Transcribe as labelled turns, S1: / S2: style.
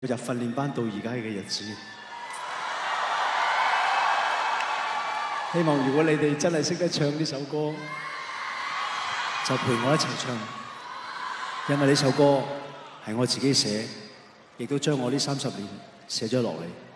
S1: 入訓練班到而家嘅日子。希望如果你哋真係識得唱呢首歌，就陪我一齊唱，因為呢首歌係我自己寫，亦都將我呢30年寫咗落嚟。